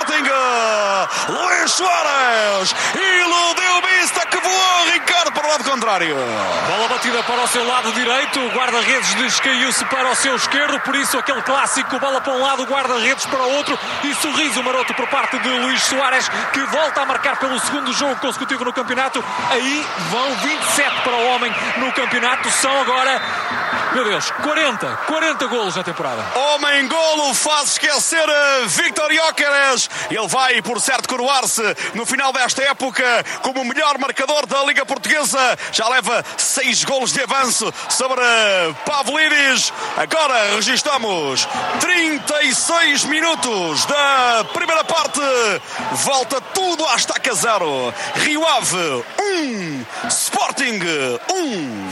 Sporting. Luís Soares iludiu Mista, que voou, Ricardo, para o lado contrário. Bola batida para o seu lado direito, o guarda-redes descaiu-se para o seu esquerdo, por isso aquele clássico, bola para um lado, guarda-redes para o outro e sorriso maroto por parte de Luís Soares, que volta a marcar pelo segundo jogo consecutivo no campeonato. Aí vão 27 para o homem no campeonato, são agora, meu Deus, 40 golos na temporada. Homem-golo faz esquecer Víctor Gyökeres. Ele vai, por certo, coroar-se no final desta época como o melhor marcador da Liga Portuguesa. Já leva 6 golos de avanço sobre Pavlidis. Agora registramos 36 minutos da primeira parte. Volta tudo à estaca 0. Rio Ave 1, Sporting 1.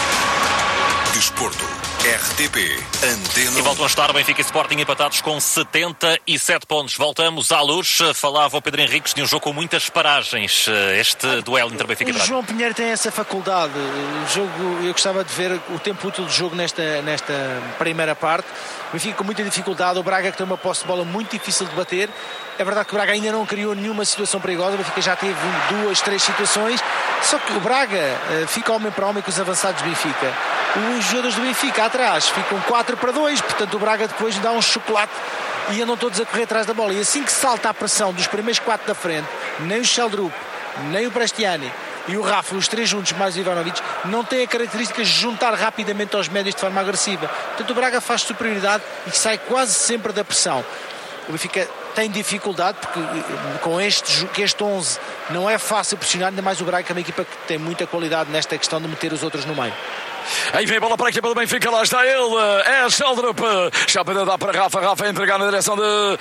Desporto, RTP, Antena. E voltam a estar Benfica e Sporting empatados com 77 pontos. Voltamos à luz. Falava o Pedro Henriques de um jogo com muitas paragens. Este duelo entre Benfica e Braga. O João Pinheiro tem essa faculdade. O jogo, eu gostava de ver o tempo útil do jogo nesta primeira parte. O Benfica com muita dificuldade. O Braga que tem uma posse de bola muito difícil de bater. É verdade que o Braga ainda não criou nenhuma situação perigosa. O Benfica já teve 2, 3 situações. Só que o Braga fica homem para homem com os avançados do Benfica. Os jogadores do Benfica atrás ficam 4-2. Portanto o Braga depois dá um chocolate e andam todos a correr atrás da bola. E assim que salta a pressão dos primeiros 4 da frente, nem o Sheldrup, nem o Prestiani e o Rafa, os 3 juntos mais o Ivanovic, não têm a característica de juntar rapidamente aos médios de forma agressiva. Portanto o Braga faz superioridade e sai quase sempre da pressão. O Benfica tem dificuldade porque com este 11 não é fácil pressionar, ainda mais o Braga, que é uma equipa que tem muita qualidade nesta questão de meter os outros no meio. Aí vem a bola para a equipa do Benfica, lá está ele, é Sheldrup. Chapa dá para Rafa a entregar na direção de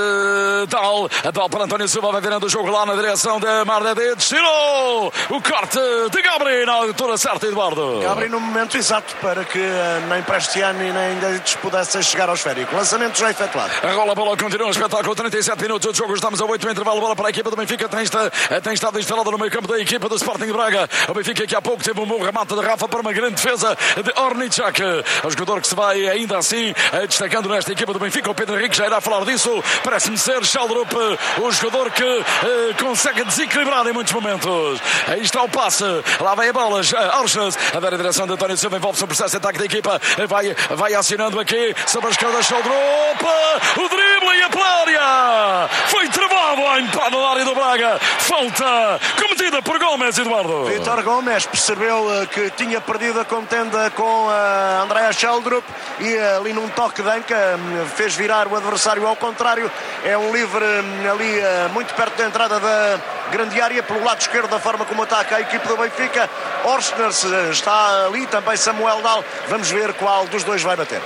Dal para António Silva, vai virando o jogo lá na direção de Mardedes. Tirou o corte de Gabri na altura certa, Eduardo. Gabri no momento exato para que nem Prestiani nem Dedic pudessem chegar ao esférico. Lançamento já efetuado. A bola continua, um espetáculo, 37 minutos de jogo, estamos a 8 no intervalo, bola para a equipa do Benfica, tem estado instalada no meio campo da equipa do Sporting de Braga. O Benfica aqui há pouco teve um bom remate de Rafa para uma grande defesa de Ornichak, o jogador que se vai ainda assim destacando nesta equipa do Benfica. O Pedro Henrique já irá falar disso. Parece-me ser Sheldrup o jogador que consegue desequilibrar em muitos momentos. Aí está o passe, lá vai a bola, Orchas a dar a direção de António Silva, envolve-se o processo de ataque da equipa, vai acionando aqui sobre a esquerda Sheldrup, o drible e a plária foi travado a entrada da área do Braga. Falta cometida por Gomes, Eduardo. Vítor Gomes percebeu que tinha perdido a contenda com a Andrea Sheldrup e ali num toque de anca fez virar o adversário ao contrário. É um livre ali muito perto da entrada da grande área pelo lado esquerdo, da forma como ataca a equipe do Benfica. Orschners está ali, também Samuel Dal. Vamos ver qual dos dois vai bater.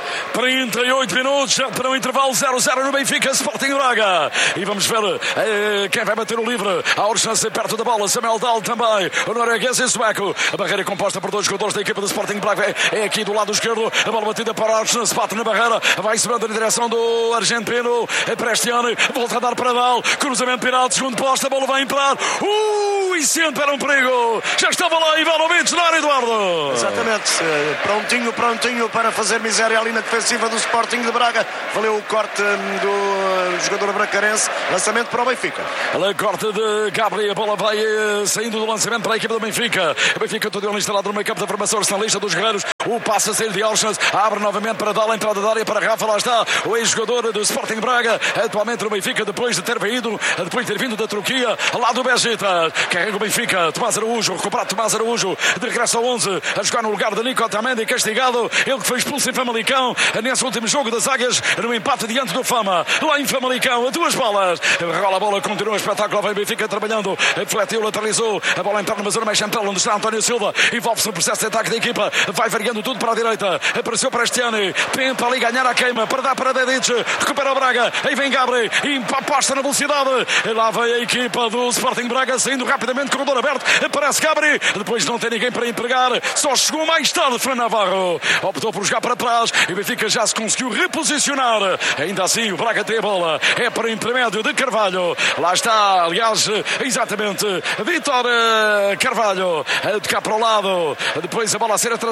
38 minutos para o intervalo, 0-0 no Benfica, Sporting Braga. E vamos ver quem vai bater o livre. A Orschners perto da bola, Samuel Dal também, o norueguês e sueco. A barreira composta por 2 jogadores da equipa do Sporting Braga é aqui do lado esquerdo. A bola batida para Orschners, bate na barreira, vai subindo na direção do argentino Prestiani, volta a dar para Dal, cruzamento pirata, segundo posto, a bola vai entrar. E sempre era um perigo. Já estava lá Ivanovic na área, Eduardo. Exatamente, prontinho para fazer miséria ali na defensiva do Sporting de Braga. Valeu o corte do jogador bracarense. Lançamento para o Benfica. O corte de Gabri, a bola vai saindo do lançamento para a equipa do Benfica. O Benfica todo ele instalado no meio campo da formação nacionalista dos guerreiros. O passe a sair de Orchans, abre novamente para dar a entrada da área para Rafa. Lá está o ex-jogador do Sporting Braga, atualmente no Benfica, depois de ter vindo da Turquia, lá do Besiktas. Carrega o Benfica, Tomás Araújo, recuperado Tomás Araújo, de regresso ao 11, a jogar no lugar de Nico Otamendi, castigado, ele que foi expulso em Famalicão, nesse último jogo das Águias, no empate diante do Fama, lá em Famalicão, a 2 bolas, rola a bola, continua o espetáculo, vai o Benfica trabalhando, defletiu, lateralizou, a bola entra numa zona mais central, onde está António Silva, envolve-se no processo de ataque da equipa, vai variando tudo para a direita, apareceu Prestiani, tenta ali ganhar a queima, para dar para Dedic, recupera o Braga, aí vem Gabri, aposta na velocidade, lá vai a equipa do Sporting Braga, saindo rapidamente, corredor aberto, aparece Gabri, depois não tem ninguém para entregar, só chegou mais tarde Fran Navarro, optou por jogar para trás, e o Benfica já se conseguiu reposicionar, ainda assim o Braga tem a bola, é para o intermédio de Carvalho, lá está, aliás, exatamente, Vítor Carvalho, a tocar para o lado, depois a bola a ser atrasada para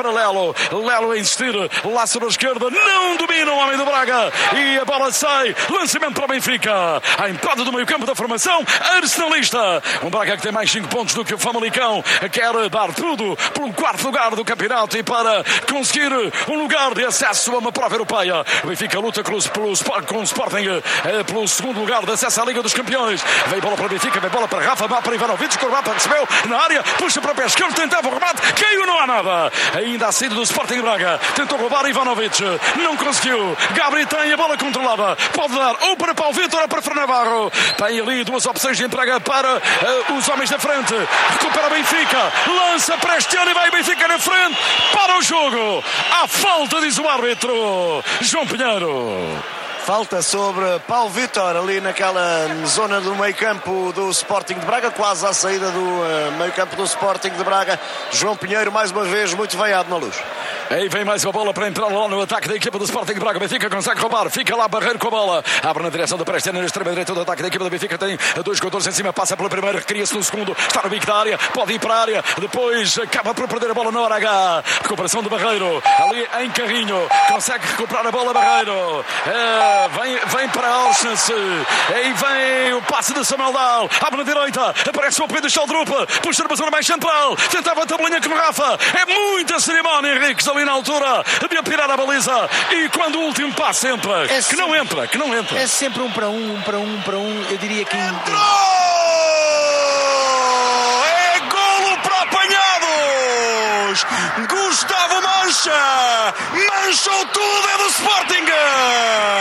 para Lelo. Lelo a insistir, laço na esquerda, não domina o homem do Braga. E a bola sai, lançamento para o Benfica. A entrada do meio campo da formação arsenalista. Um Braga que tem mais 5 pontos do que o Famalicão. Quer dar tudo pelo 4º lugar do campeonato e para conseguir um lugar de acesso a uma prova europeia. O Benfica luta com o Sporting pelo 2º lugar de acesso à Liga dos Campeões. Vem bola para o Benfica, vem bola para Rafa, vai para Ivanovic, que o Rafa recebeu na área, puxa para o pé esquerdo, tentava o remate, caiu, não há nada. Ainda a saída do Sporting Braga, tentou roubar Ivanovic, não conseguiu. Gabri tem a bola controlada, pode dar ou para Paulo Vitor ou para Fernando Navarro. Tem ali 2 opções de entrega para os homens da frente. Recupera o Benfica, lança para este ano e vai o Benfica na frente para o jogo. Há falta, diz o árbitro João Pinheiro. Falta sobre Paulo Vitor ali naquela zona do meio campo do Sporting de Braga, quase à saída do meio campo do Sporting de Braga. João Pinheiro mais uma vez muito veiado na luz. Aí vem mais uma bola para entrar lá no ataque da equipa do Sporting de Braga. Benfica consegue roubar, fica lá Barreiro com a bola, abre na direção da Prestiana, na extrema direita do ataque da equipa do Benfica. Tem 2 jogadores em cima, passa pela primeira, cria-se no segundo, está no bico da área, pode ir para a área, depois acaba por perder a bola na hora H. Recuperação de Barreiro ali em Carrinho, consegue recuperar a bola Barreiro. Vem para Orsens, aí vem o passe de Samuel Dal, abre na direita, aparece o Pedro Sheldrup, puxa na zona mais central, tentava a tabelinha com o Rafa, é muita cerimónia, Henriques, ali na altura de apirar a baliza, e quando o último passe entra, que não entra. É sempre 1 para 1, eu diria que... Entrou! É golo para apanhados! Gustavo Mancha! Manchou tudo, é do Sporting!